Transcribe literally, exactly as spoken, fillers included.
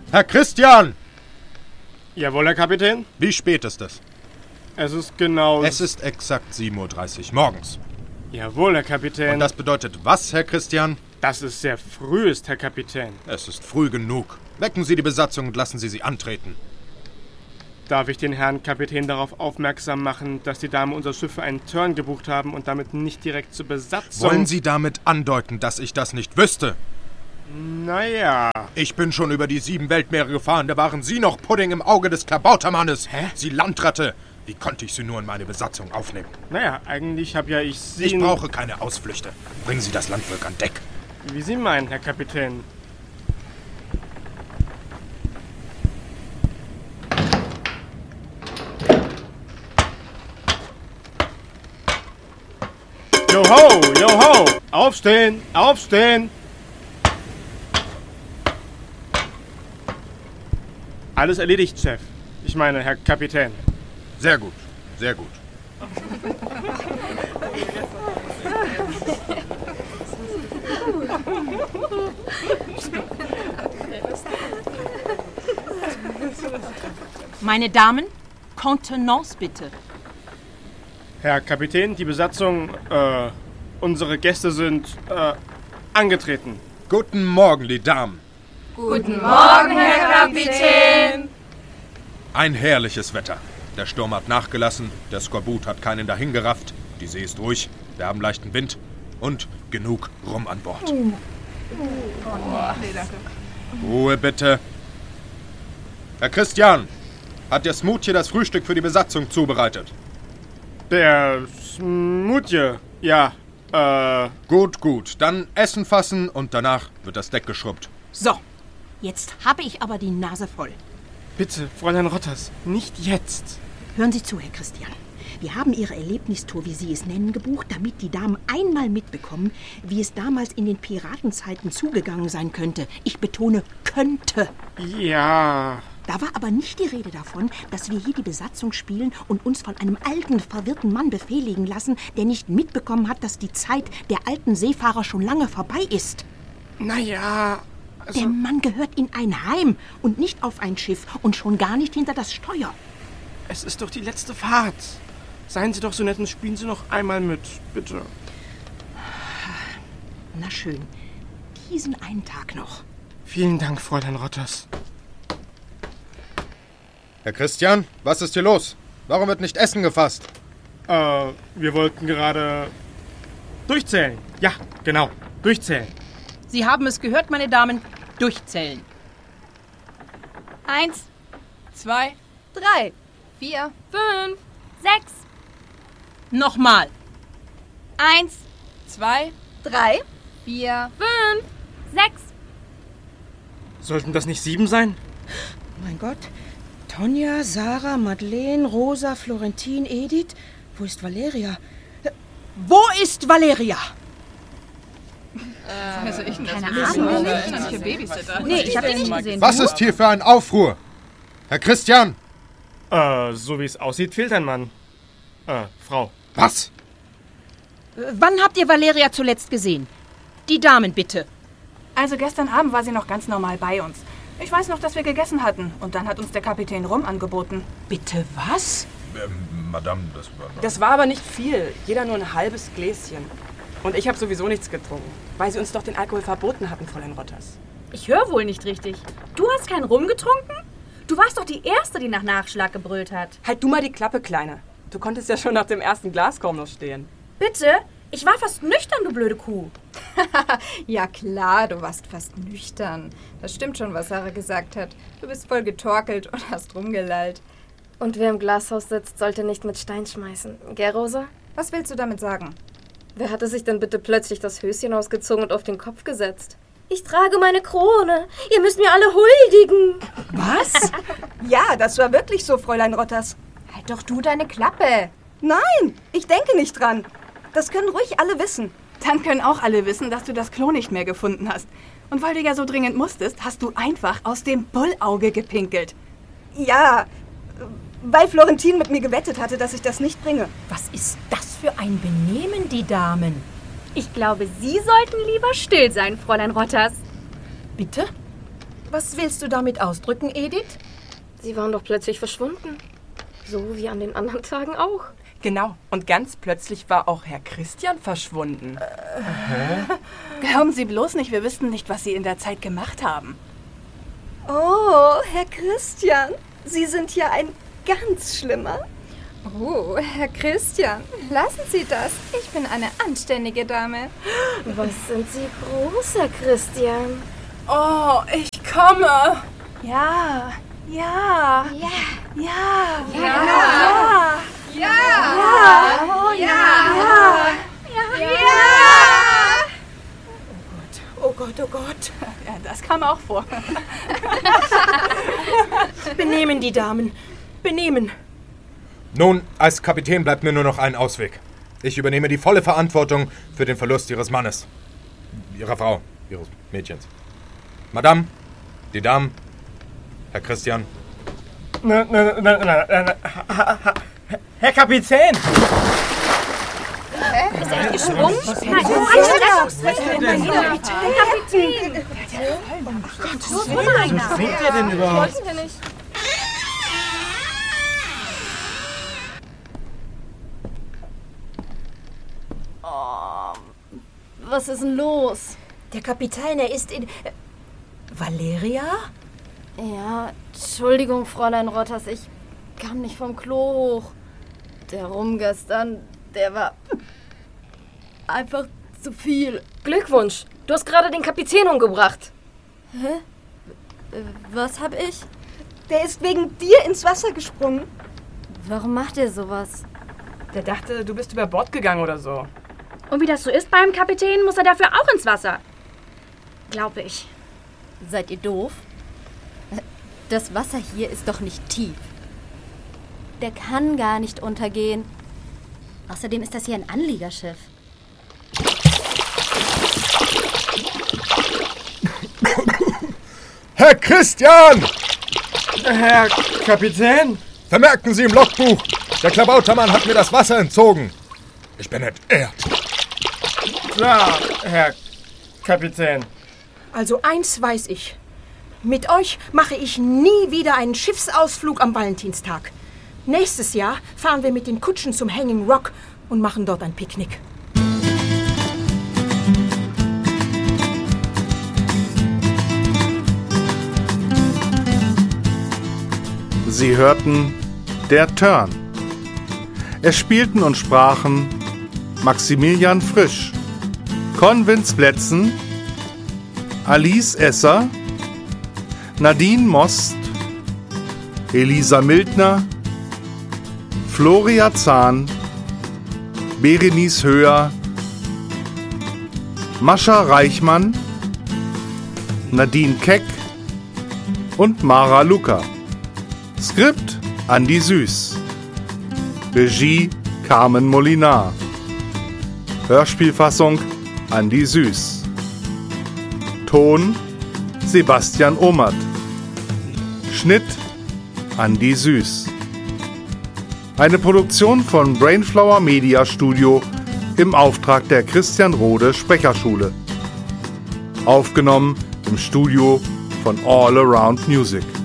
Herr Christian! Jawohl, Herr Kapitän. Wie spät ist es? Es ist genau... Es ist exakt sieben Uhr dreißig morgens. Jawohl, Herr Kapitän. Und das bedeutet was, Herr Christian? Dass es sehr früh ist, Herr Kapitän. Es ist früh genug. Wecken Sie die Besatzung und lassen Sie sie antreten. Darf ich den Herrn Kapitän darauf aufmerksam machen, dass die Damen unserer Schiffe einen Turn gebucht haben und damit nicht direkt zur Besatzung... Wollen Sie damit andeuten, dass ich das nicht wüsste? Naja... Ich bin schon über die sieben Weltmeere gefahren, da waren Sie noch Pudding im Auge des Klabautermannes. Hä? Sie Landratte! Wie konnte ich Sie nur in meine Besatzung aufnehmen? Naja, eigentlich habe ja ich Sie... Ich brauche keine Ausflüchte. Bringen Sie das Landvolk an Deck. Wie Sie meinen, Herr Kapitän. Joho, joho! Aufstehen, aufstehen! Alles erledigt, Chef. Ich meine, Herr Kapitän. Sehr gut, sehr gut. Meine Damen, Kontenance bitte. Herr Kapitän, die Besatzung, äh, unsere Gäste sind, äh, angetreten. Guten Morgen, die Damen. Guten Morgen, Herr Kapitän. Ein herrliches Wetter. Der Sturm hat nachgelassen, der Skorbut hat keinen dahingerafft, die See ist ruhig, wir haben leichten Wind und genug Rum an Bord. Oh, nee, danke. Ruhe bitte. Herr Christian, hat der Smoothie das Frühstück für die Besatzung zubereitet? Der Smoothie, ja, äh... Gut, gut. Dann Essen fassen und danach wird das Deck geschrubbt. So, jetzt habe ich aber die Nase voll. Bitte, Fräulein Rotters, nicht jetzt. Hören Sie zu, Herr Christian. Wir haben Ihre Erlebnistour, wie Sie es nennen, gebucht, damit die Damen einmal mitbekommen, wie es damals in den Piratenzeiten zugegangen sein könnte. Ich betone, könnte. Ja... Da war aber nicht die Rede davon, dass wir hier die Besatzung spielen und uns von einem alten, verwirrten Mann befehligen lassen, der nicht mitbekommen hat, dass die Zeit der alten Seefahrer schon lange vorbei ist. Naja... Also der Mann gehört in ein Heim und nicht auf ein Schiff und schon gar nicht hinter das Steuer. Es ist doch die letzte Fahrt. Seien Sie doch so nett und spielen Sie noch einmal mit, bitte. Na schön, diesen einen Tag noch. Vielen Dank, Fräulein Rotters. Herr Christian, was ist hier los? Warum wird nicht Essen gefasst? Äh, wir wollten gerade durchzählen. Ja, genau, durchzählen. Sie haben es gehört, meine Damen, durchzählen. Eins, zwei, drei, vier, fünf, sechs. Nochmal. Eins, zwei, drei, vier, fünf, sechs. Sollten das nicht sieben sein? Mein Gott. Tonja, Sarah, Madeleine, Rosa, Florentin, Edith. Wo ist Valeria? Wo ist Valeria? Äh, also ich keine Ahnung. Nicht. Babysitter. Nee, ich habe ihn nicht gesehen. Was ist hier für ein Aufruhr? Herr Christian! Äh, so wie es aussieht, fehlt ein Mann. Äh, Frau. Was? Wann habt ihr Valeria zuletzt gesehen? Die Damen, bitte. Also gestern Abend war sie noch ganz normal bei uns. Ich weiß noch, dass wir gegessen hatten. Und dann hat uns der Kapitän Rum angeboten. Bitte was? Ähm, Madame, das war... Das war aber nicht viel. Jeder nur ein halbes Gläschen. Und ich habe sowieso nichts getrunken. Weil sie uns doch den Alkohol verboten hatten, Fräulein Rotters. Ich höre wohl nicht richtig. Du hast keinen Rum getrunken? Du warst doch die Erste, die nach Nachschlag gebrüllt hat. Halt du mal die Klappe, Kleine. Du konntest ja schon nach dem ersten Glas kaum noch stehen. Bitte? Ich war fast nüchtern, du blöde Kuh. Ja klar, du warst fast nüchtern. Das stimmt schon, was Sarah gesagt hat. Du bist voll getorkelt und hast rumgelallt. Und wer im Glashaus sitzt, sollte nicht mit Stein schmeißen. Gell, Rosa? Was willst du damit sagen? Wer hatte sich denn bitte plötzlich das Höschen ausgezogen und auf den Kopf gesetzt? Ich trage meine Krone. Ihr müsst mir alle huldigen. Was? Ja, das war wirklich so, Fräulein Rotters. Halt doch du deine Klappe. Nein, ich denke nicht dran. Das können ruhig alle wissen. Dann können auch alle wissen, dass du das Klo nicht mehr gefunden hast. Und weil du ja so dringend musstest, hast du einfach aus dem Bullauge gepinkelt. Ja, weil Florentin mit mir gewettet hatte, dass ich das nicht bringe. Was ist das für ein Benehmen, die Damen? Ich glaube, Sie sollten lieber still sein, Fräulein Rotters. Bitte? Was willst du damit ausdrücken, Edith? Sie waren doch plötzlich verschwunden. So wie an den anderen Tagen auch. Genau. Und ganz plötzlich war auch Herr Christian verschwunden. Äh. Glauben Sie bloß nicht, wir wüssten nicht, was Sie in der Zeit gemacht haben. Oh, Herr Christian, Sie sind ja ein ganz schlimmer. Oh, Herr Christian, lassen Sie das. Ich bin eine anständige Dame. Was sind Sie groß, Herr Christian? Oh, ich komme. Ja, ja, ja, ja, ja, ja, ja, ja, oh, ja, ja, ja. Oh Gott, oh Gott. Ja, das kam auch vor. Benehmen die Damen. Benehmen. Nun, als Kapitän bleibt mir nur noch ein Ausweg. Ich übernehme die volle Verantwortung für den Verlust Ihres Mannes. Ihrer Frau, Ihres Mädchens. Madame, die Damen, Herr Christian. Na, na, na, na, na, na. Herr Kapitän! Ist er gesprungen? Nein, Rettungsrecht. Der Kapitän. Los, hol mal einer. Was singt der denn überhaupt? Wollten wir nicht. Was ist denn los? Der Kapitän, er ist in... Äh, Valeria? Ja, Entschuldigung, Fräulein Rotters, ich kam nicht vom Klo hoch. Der Rum gestern, der war einfach zu viel. Glückwunsch, du hast gerade den Kapitän umgebracht. Hä? Was hab ich? Der ist wegen dir ins Wasser gesprungen. Warum macht er sowas? Der dachte, du bist über Bord gegangen oder so. Und wie das so ist beim Kapitän, muss er dafür auch ins Wasser. Glaube ich. Seid ihr doof? Das Wasser hier ist doch nicht tief. Der kann gar nicht untergehen. Außerdem ist das hier ein Anliegerschiff. Herr Christian! Herr Kapitän? Vermerken Sie im Logbuch, der Klabautermann hat mir das Wasser entzogen. Ich bin entehrt. Klar, Herr Kapitän. Also eins weiß ich. Mit euch mache ich nie wieder einen Schiffsausflug am Valentinstag. Nächstes Jahr fahren wir mit den Kutschen zum Hanging Rock und machen dort ein Picknick. Sie hörten Der Turn. Es spielten und sprachen Maximilian Frisch, Convince Plätzen, Alice Esser, Nadine Most, Elisa Mildner, Floria Zahn, Berenice Höher, Mascha Reichmann, Nadine Keck und Mara Luca. Skript Andi Süß. Regie Carmen Molinar. Hörspielfassung Andi Süß. Ton Sebastian Ommert. Schnitt Andi Süß. Eine Produktion von Brainflower Media Studio im Auftrag der Christian Rode Sprecherschule. Aufgenommen im Studio von All Around Music.